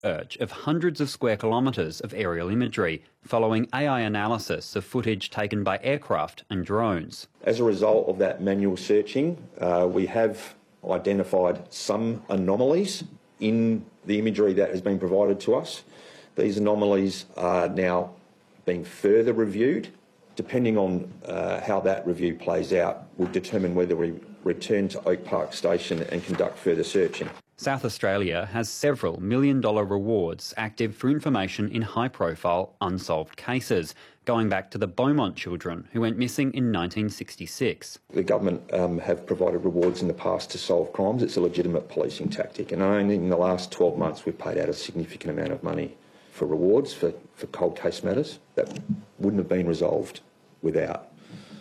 of hundreds of square kilometres of aerial imagery following AI analysis of footage taken by aircraft and drones. As a result of that manual searching, we have identified some anomalies in the imagery that has been provided to us. These anomalies are now being further reviewed. Depending on how that review plays out, will determine whether we return to Oak Park Station and conduct further searching. South Australia has several $1 million rewards active for information in high-profile unsolved cases, going back to the Beaumont children who went missing in 1966. The government have provided rewards in the past to solve crimes. It's a legitimate policing tactic, and only in the last 12 months we've paid out a significant amount of money for rewards for cold case matters that wouldn't have been resolved without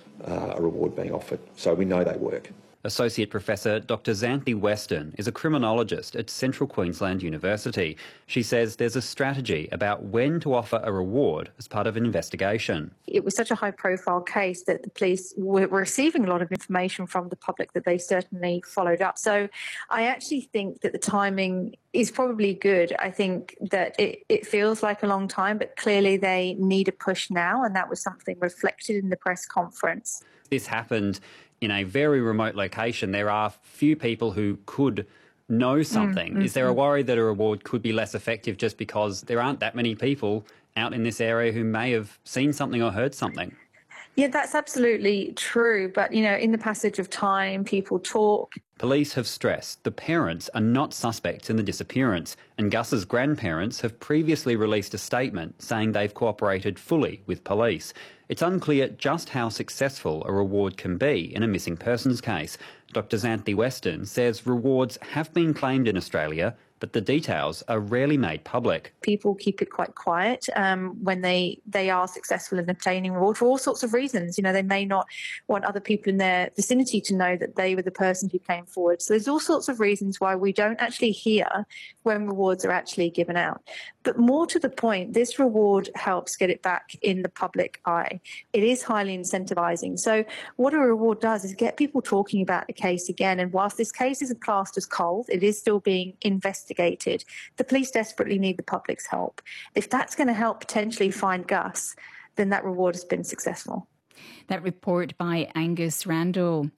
a reward being offered. So we know they work. Associate Professor Dr Xanthi Weston is a criminologist at Central Queensland University. She says there's a strategy about when to offer a reward as part of an investigation. It was such a high-profile case that the police were receiving a lot of information from the public that they certainly followed up. So I actually think that the timing is probably good. I think that it feels like a long time, but clearly they need a push now, and that was something reflected in the press conference. This happened in a very remote location. There are few people who could know something. Is there a worry that a reward could be less effective just because there aren't that many people out in this area who may have seen something or heard something? Yeah, that's absolutely true. But, you know, in the passage of time, people talk. Police have stressed the parents are not suspects in the disappearance, and Gus's grandparents have previously released a statement saying they've cooperated fully with police. It's unclear just how successful a reward can be in a missing persons case. Dr Xanthi Weston says rewards have been claimed in Australia, but the details are rarely made public. People keep it quite quiet when they are successful in obtaining reward for all sorts of reasons. You know, they may not want other people in their vicinity to know that they were the person who came forward. So there's all sorts of reasons why we don't actually hear when rewards are actually given out. But more to the point, this reward helps get it back in the public eye. It is highly incentivizing. So what a reward does is get people talking about the case again. And whilst this case isn't classed as cold, it is still being investigated. The police desperately need the public's help. If that's going to help potentially find Gus, then that reward has been successful. That report by Angus Randall.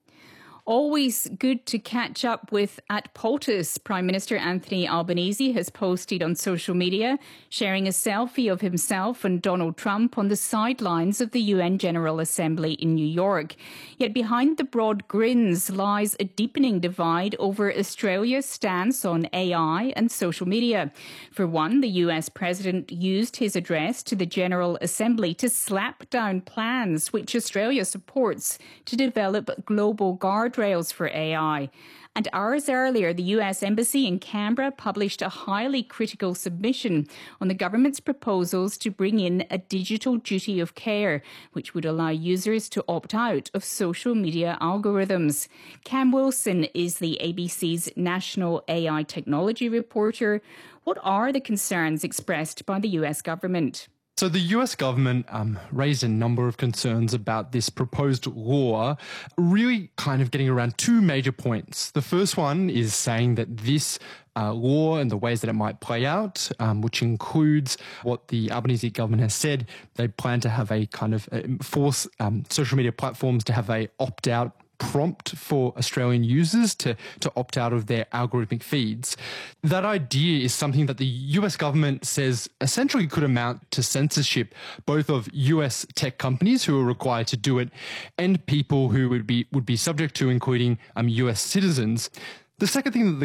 Always good to catch up with at POTUS. Prime Minister Anthony Albanese has posted on social media, sharing a selfie of himself and Donald Trump on the sidelines of the UN General Assembly in New York. Yet behind the broad grins lies a deepening divide over Australia's stance on AI and social media. For one, the US President used his address to the General Assembly to slap down plans which Australia supports to develop global guardrails for AI. And hours earlier, the US Embassy in Canberra published a highly critical submission on the government's proposals to bring in a digital duty of care, which would allow users to opt out of social media algorithms. Cam Wilson is the ABC's national AI technology reporter. What are the concerns expressed by the US government? So the US government raised a number of concerns about this proposed law, really kind of getting around two major points. The first one is saying that this law and the ways that it might play out, which includes what the Albanese government has said, they plan to have a kind of force social media platforms to have a opt-out prompt for Australian users to opt out of their algorithmic feeds. That idea is something that the US government says essentially could amount to censorship, both of US tech companies who are required to do it and people who would be subject to, including US citizens. The second thing that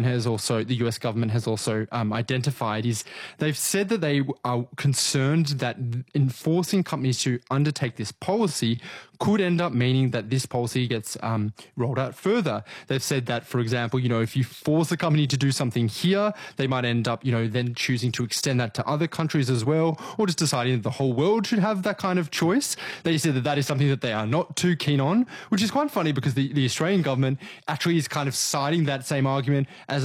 the US government has also identified is they've said that they are concerned that enforcing companies to undertake this policy could end up meaning that this policy gets rolled out further. They've said that, for example, if you force a company to do something here, they might end up, then choosing to extend that to other countries as well, or just deciding that the whole world should have that kind of choice. They said that that is something that they are not too keen on, which is quite funny because the Australian government actually is kind of citing that same argument as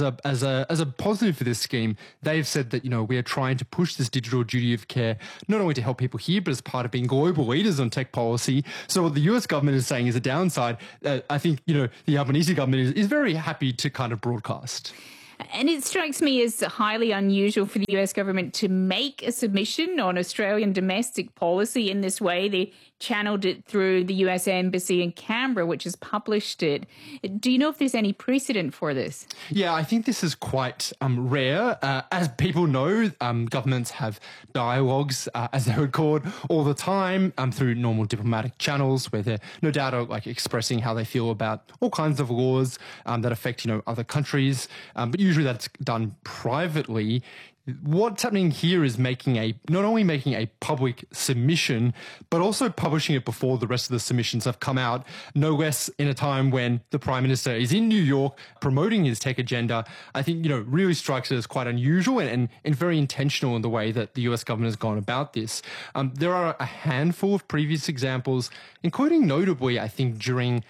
a positive for this scheme. They've said that, we are trying to push this digital duty of care not only to help people here, but as part of being global leaders on tech policy. So what the US government is saying is a downside. I think, the Albanese government is very happy to kind of broadcast. And it strikes me as highly unusual for the US government to make a submission on Australian domestic policy in this way. They channeled it through the US Embassy in Canberra, which has published it. Do you know if there's any precedent for this? Yeah, I think this is quite rare. As people know, governments have dialogues, as they would call it, all the time through normal diplomatic channels where they're no doubt are like expressing how they feel about all kinds of laws that affect, other countries. But usually that's done privately. What's happening here is not only making a public submission, but also publishing it before the rest of the submissions have come out, no less in a time when the Prime Minister is in New York promoting his tech agenda. I think, really strikes it as quite unusual and very intentional in the way that the US government has gone about this. There are a handful of previous examples, including notably, I think, during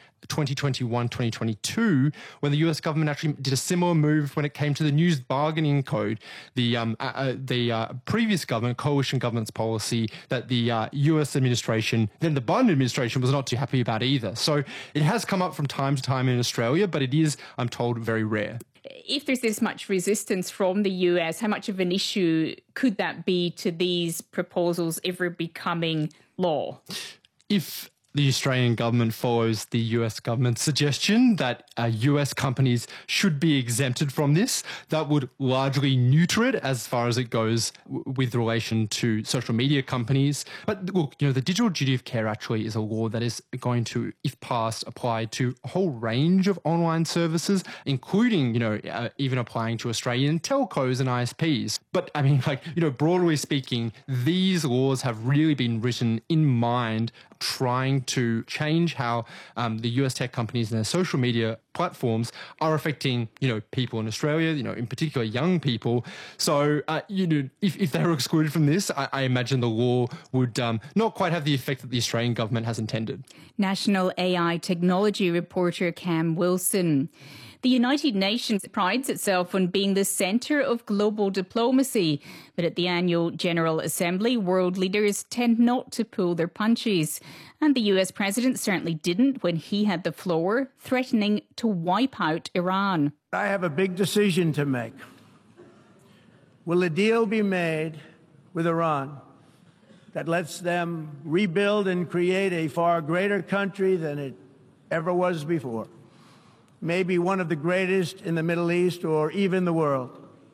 2021-2022, when the US government actually did a similar move when it came to the news bargaining code, the previous government, coalition government's policy that the US administration, then the Biden administration, was not too happy about either. So it has come up from time to time in Australia, but it is, I'm told, very rare. If there's this much resistance from the US, how much of an issue could that be to these proposals ever becoming law? If the Australian government follows the US government's suggestion that US companies should be exempted from this, that would largely neuter it as far as it goes with relation to social media companies. But look, the Digital Duty of Care actually is a law that is going to, if passed, apply to a whole range of online services, including, even applying to Australian telcos and ISPs. But I mean, broadly speaking, these laws have really been written in mind trying to change how the US tech companies and their social media platforms are affecting, people in Australia, in particular young people. So, if they were excluded from this, I imagine the law would not quite have the effect that the Australian government has intended. National AI technology reporter Cam Wilson. The United Nations prides itself on being the centre of global diplomacy. But at the annual General Assembly, world leaders tend not to pull their punches. And the US president certainly didn't when he had the floor, threatening to wipe out Iran. I have a big decision to make. Will a deal be made with Iran that lets them rebuild and create a far greater country than it ever was before? Maybe one of the greatest in the Middle East or even the world?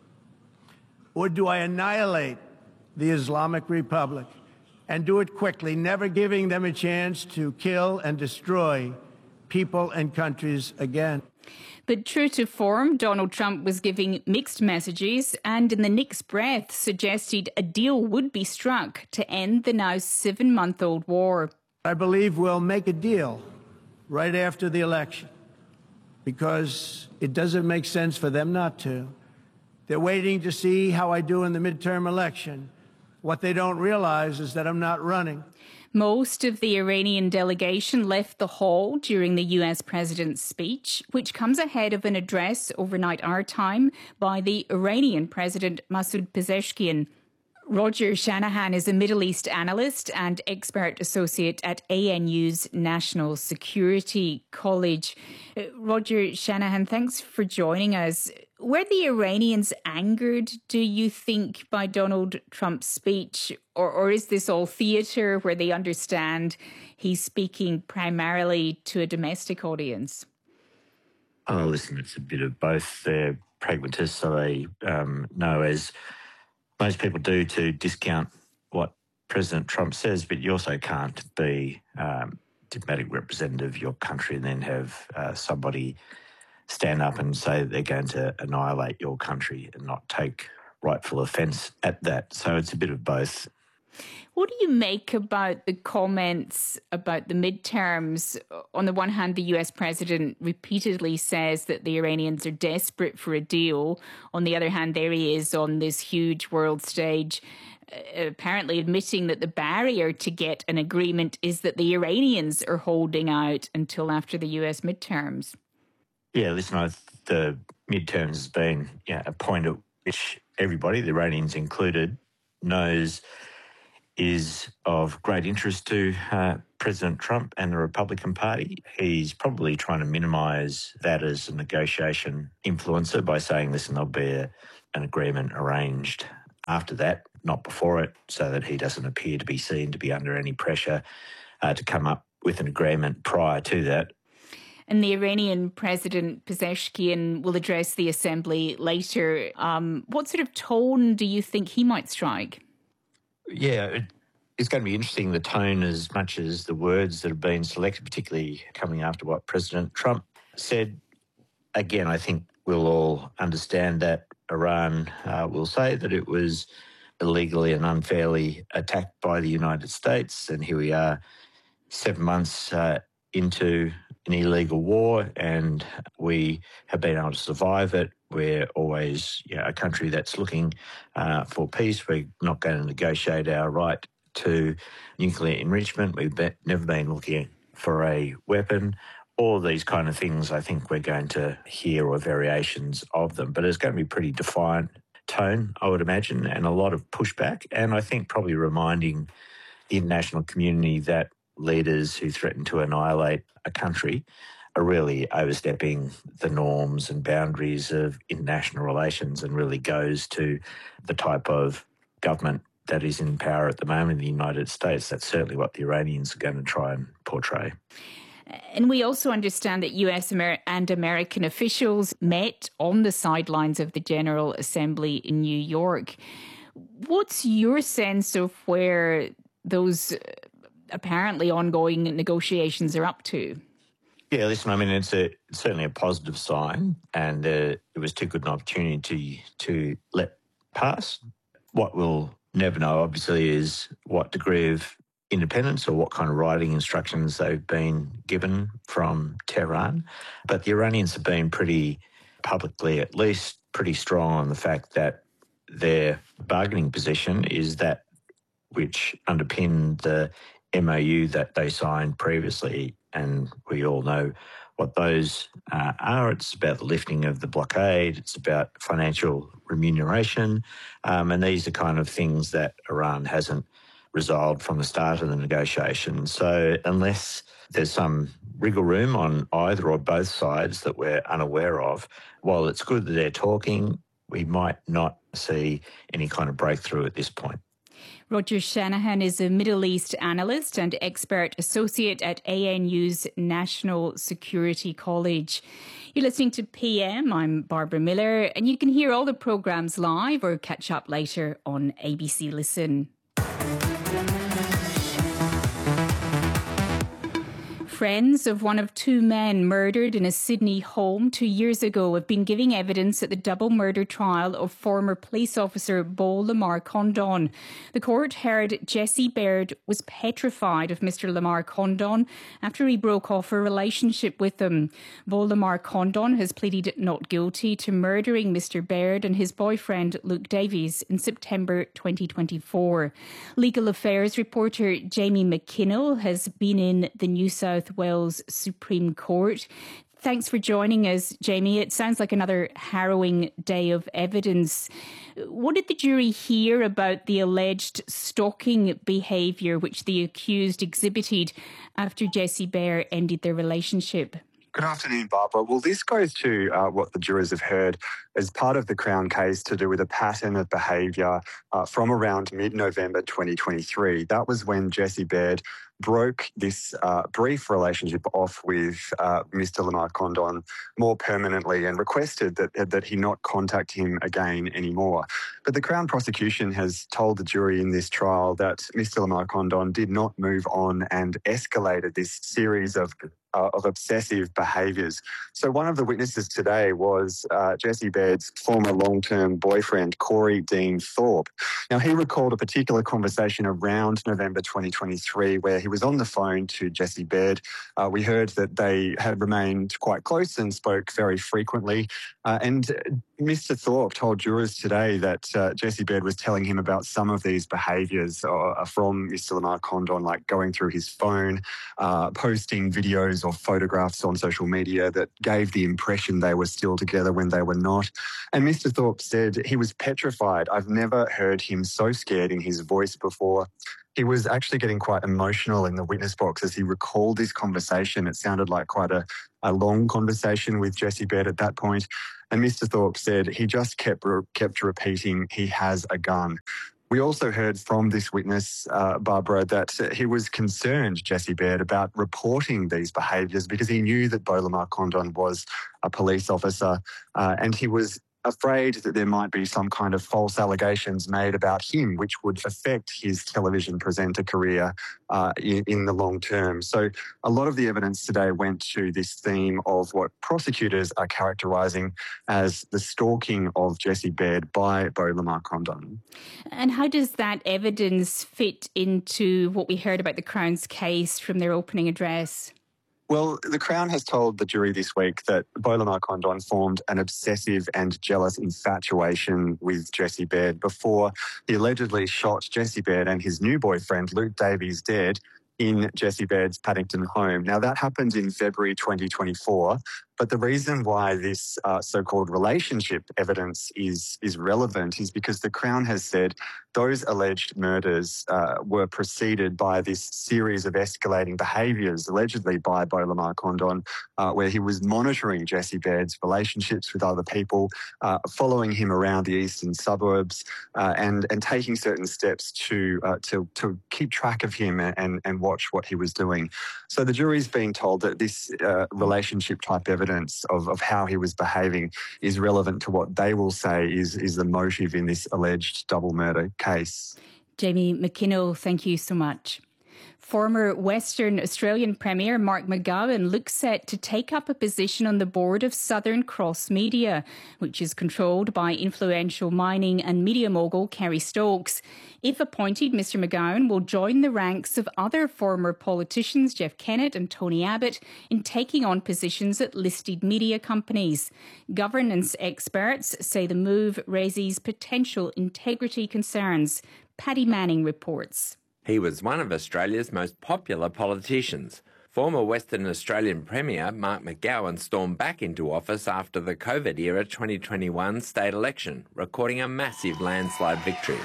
Or do I annihilate the Islamic Republic and do it quickly, never giving them a chance to kill and destroy people and countries again? But true to form, Donald Trump was giving mixed messages and in the next breath suggested a deal would be struck to end the now 7-month-old war. I believe we'll make a deal right after the election, because it doesn't make sense for them not to. They're waiting to see how I do in the midterm election. What they don't realize is that I'm not running. Most of the Iranian delegation left the hall during the US president's speech, which comes ahead of an address overnight our time by the Iranian president Masoud Pezeshkian. Roger Shanahan is a Middle East analyst and expert associate at ANU's National Security College. Roger Shanahan, thanks for joining us. Were the Iranians angered, do you think, by Donald Trump's speech? Or is this all theatre where they understand he's speaking primarily to a domestic audience? Oh, listen, it's a bit of both. They're pragmatists, so they know, as most people do, to discount what President Trump says, but you also can't be diplomatic representative of your country and then have somebody stand up and say that they're going to annihilate your country and not take rightful offence at that. So it's a bit of both. What do you make about the comments about the midterms? On the one hand, the US president repeatedly says that the Iranians are desperate for a deal. On the other hand, there he is on this huge world stage, apparently admitting that the barrier to get an agreement is that the Iranians are holding out until after the US midterms. Yeah, listen, the midterms has been a point at which everybody, the Iranians included, knows is of great interest to President Trump and the Republican Party. He's probably trying to minimise that as a negotiation influencer by saying, listen, there'll be an agreement arranged after that, not before it, so that he doesn't appear to be seen to be under any pressure to come up with an agreement prior to that. And the Iranian President Pezeshkian will address the Assembly later. What sort of tone do you think he might strike? Yeah, it's going to be interesting, the tone as much as the words that have been selected, particularly coming after what President Trump said. Again, I think we'll all understand that Iran will say that it was illegally and unfairly attacked by the United States. And here we are 7 months into an illegal war, and we have been able to survive it. We're always a country that's looking for peace. We're not going to negotiate our right to nuclear enrichment. We've never been looking for a weapon. All these kind of things, I think we're going to hear, or variations of them. But it's going to be pretty defiant tone, I would imagine, and a lot of pushback. And I think probably reminding the international community that leaders who threaten to annihilate a country are really overstepping the norms and boundaries of international relations, and really goes to the type of government that is in power at the moment in the United States. That's certainly what the Iranians are going to try and portray. And we also understand that US and American officials met on the sidelines of the General Assembly in New York. What's your sense of where those apparently ongoing negotiations are up to? Yeah, listen, I mean, it's certainly a positive sign, and it was too good an opportunity to let pass. What we'll never know, obviously, is what degree of independence or what kind of writing instructions they've been given from Tehran. But the Iranians have been pretty publicly, at least, pretty strong on the fact that their bargaining position is that which underpinned the MOU that they signed previously. And we all know what those are. It's about the lifting of the blockade. It's about financial remuneration. And these are kind of things that Iran hasn't resolved from the start of the negotiations. So unless there's some wriggle room on either or both sides that we're unaware of, while it's good that they're talking, we might not see any kind of breakthrough at this point. Roger Shanahan is a Middle East analyst and expert associate at ANU's National Security College. You're listening to PM. I'm Barbara Miller, and you can hear all the programmes live or catch up later on ABC Listen. Friends of one of two men murdered in a Sydney home 2 years ago have been giving evidence at the double murder trial of former police officer Beau Lamar Condon. The court heard Jesse Baird was petrified of Mr Lamar Condon after he broke off a relationship with him. Beau Lamar Condon has pleaded not guilty to murdering Mr Baird and his boyfriend Luke Davies in September 2024. Legal Affairs reporter Jamie McKinnell has been in the New South Wales Supreme Court. Thanks for joining us, Jamie. It sounds like another harrowing day of evidence. What did the jury hear about the alleged stalking behaviour which the accused exhibited after Jesse Baird ended their relationship? Good afternoon, Barbara. Well, this goes to what the jurors have heard as part of the Crown case to do with a pattern of behaviour from around mid-November 2023. That was when Jesse Baird broke this brief relationship off with Mr Lamar Condon more permanently and requested that he not contact him again anymore. But the Crown prosecution has told the jury in this trial that Mr Lamar Condon did not move on and escalated this series of obsessive behaviours. So one of the witnesses today was Jesse Baird's former long-term boyfriend, Corey Dean Thorpe. Now, he recalled a particular conversation around November 2023 where he was on the phone to Jesse Baird. We heard that they had remained quite close and spoke very frequently. And Mr. Thorpe told jurors today that Jesse Baird was telling him about some of these behaviours from Mr. Lamar Condon, like going through his phone, posting videos or photographs on social media that gave the impression they were still together when they were not. And Mr. Thorpe said he was petrified. I've never heard him so scared in his voice before. He was actually getting quite emotional in the witness box as he recalled this conversation. It sounded like quite a long conversation with Jesse Baird at that point. And Mr. Thorpe said he just kept repeating, he has a gun. We also heard from this witness, Barbara, that he was concerned, Jesse Baird, about reporting these behaviours because he knew that Beau Lamar Condon was a police officer and he was afraid that there might be some kind of false allegations made about him, which would affect his television presenter career in the long term. So a lot of the evidence today went to this theme of what prosecutors are characterising as the stalking of Jesse Baird by Beau Lamar Condon. And how does that evidence fit into what we heard about the Crown's case from their opening address? Well, the Crown has told the jury this week that Beau Lamar Condon formed an obsessive and jealous infatuation with Jesse Baird before he allegedly shot Jesse Baird and his new boyfriend, Luke Davies, dead in Jesse Baird's Paddington home. Now, that happened in February 2024, but the reason why this so-called relationship evidence is relevant is because the Crown has said those alleged murders were preceded by this series of escalating behaviours, allegedly by Beau Lamar Condon, where he was monitoring Jesse Baird's relationships with other people, following him around the eastern suburbs, and taking certain steps to keep track of him and watch what he was doing. So the jury's being told that this relationship type evidence of how he was behaving is relevant to what they will say is the motive in this alleged double murder case. Jamie McKinnell, thank you so much. Former Western Australian Premier Mark McGowan looks set to take up a position on the board of Southern Cross Media, which is controlled by influential mining and media mogul Kerry Stokes. If appointed, Mr McGowan will join the ranks of other former politicians, Jeff Kennett and Tony Abbott, in taking on positions at listed media companies. Governance experts say the move raises potential integrity concerns. Paddy Manning reports. He was one of Australia's most popular politicians. Former Western Australian Premier Mark McGowan stormed back into office after the COVID-era 2021 state election, recording a massive landslide victory.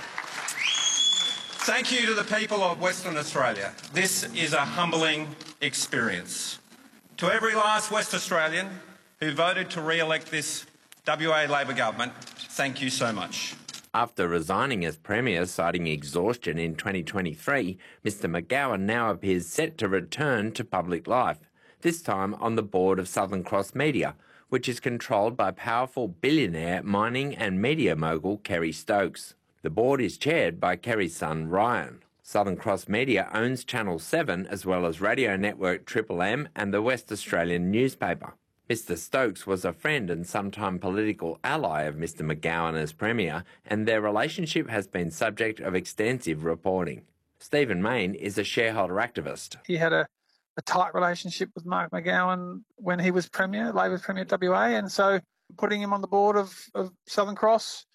Thank you to the people of Western Australia. This is a humbling experience. To every last West Australian who voted to re-elect this WA Labor government, thank you so much. After resigning as Premier, citing exhaustion in 2023, Mr McGowan now appears set to return to public life, this time on the board of Southern Cross Media, which is controlled by powerful billionaire mining and media mogul Kerry Stokes. The board is chaired by Kerry's son Ryan. Southern Cross Media owns Channel 7 as well as radio network Triple M and the West Australian newspaper. Mr Stokes was a friend and sometime political ally of Mr McGowan as Premier, and their relationship has been subject of extensive reporting. Stephen Mayne is a shareholder activist. He had a tight relationship with Mark McGowan when he was Premier, Labor's Premier WA, and so putting him on the board of Southern Cross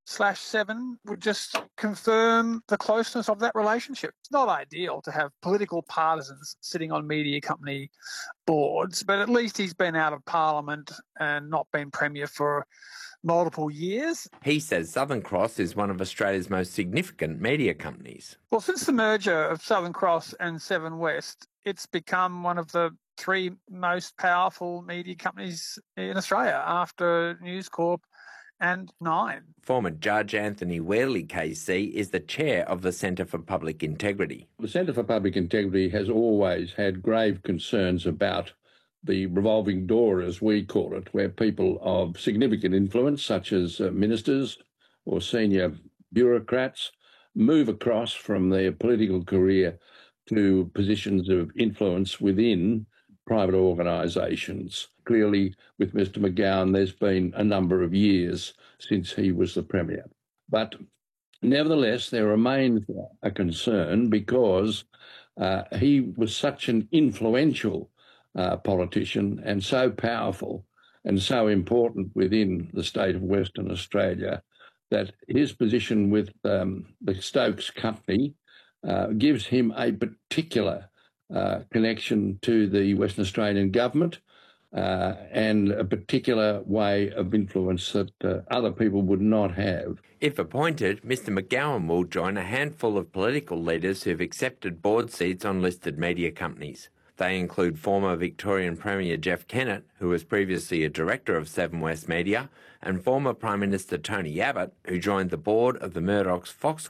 /7 would just confirm the closeness of that relationship. It's not ideal to have political partisans sitting on media company boards, but at least he's been out of Parliament and not been Premier for multiple years. He says Southern Cross is one of Australia's most significant media companies. Well, since the merger of Southern Cross and Seven West, it's become one of the three most powerful media companies in Australia after News Corp and Nine. Former Judge Anthony Wearley KC is the chair of the Centre for Public Integrity. The Centre for Public Integrity has always had grave concerns about the revolving door, as we call it, where people of significant influence, such as ministers or senior bureaucrats, move across from their political career to positions of influence within private organisations. Clearly, with Mr McGowan, there's been a number of years since he was the Premier. But nevertheless, there remains a concern because he was such an influential politician and so powerful and so important within the state of Western Australia that his position with the Stokes Company gives him a particular connection to the Western Australian government and a particular way of influence that other people would not have. If appointed, Mr McGowan will join a handful of political leaders who've accepted board seats on listed media companies. They include former Victorian Premier Jeff Kennett, who was previously a director of Seven West Media, and former Prime Minister Tony Abbott, who joined the board of the Murdoch's Fox